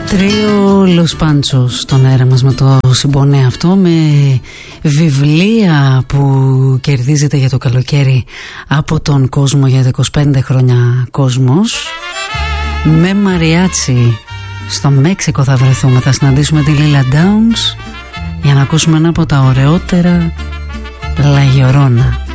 Τρίο Λος Πάντσος στον αέρα μας με το συμπονέ αυτό, με βιβλία που κερδίζετε για το καλοκαίρι από τον κόσμο για 25 χρόνια κόσμος. Με μαριάτσι στο Μέξικο θα βρεθούμε, θα συναντήσουμε τη Λίλα Ντάουνς για να ακούσουμε ένα από τα ωραιότερα La Llorona.